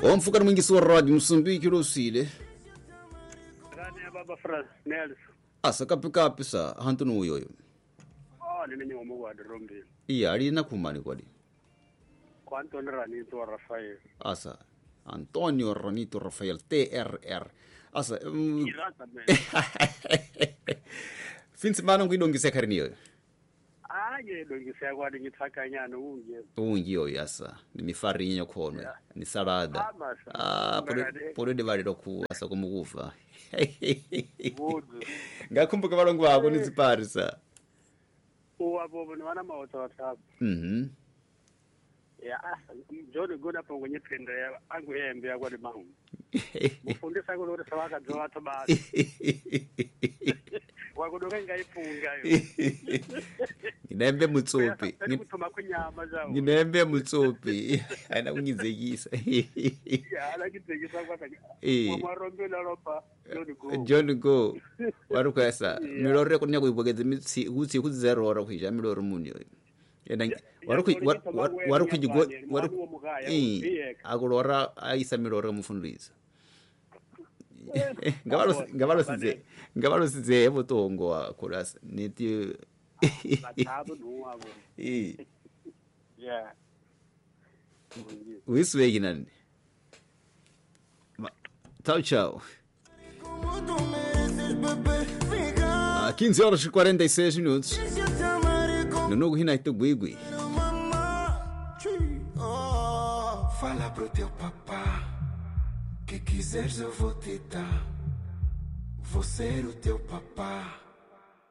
Omfuka mwingisi wa Radio Msumbiki Rosile. Rani ya baba Franz Nelson. Asa kapi sa hantu nuyoyo. Nini nyomo wa Rombi. Iya ali nakumani kwadi. Kwa Antonio Ranito Rafael. Asa Antonio Ranito Rafael TRR. Asa Finsi mano ngidongise kariniyo. Ye dongise kwadi ngithakanyana ungi yo yasa ni mifarinya khono ni salada pole de vale lokhu asa kumukuva ngakhumbuka balongo bako niziparisa uwabo ni wana mawota WhatsApp ya jodi goda pongo nyependa ya angu yembe ya kwadi mahu mufundisa ko lore sawaka jowato basi wakudoka ngaifunga yo nginembe mutsopi nginembe mutsopi ana ungizekisa ya ala kizekisa kwa mwarombela ropa John go warukwesa milore kunya kuibogeze mitsi utsi kuzero ora kwija milore munyo yenda warukujigo agulora aisa milore mufundisa ngabalo size ebutongo akurasa niti batabo nuwabo yeah wiswegi nani Tchau. 15h46 Nunugu hina itugwigwi. Fala pro teu papá que quiseres eu vou te dar. Vou ser o teu papá.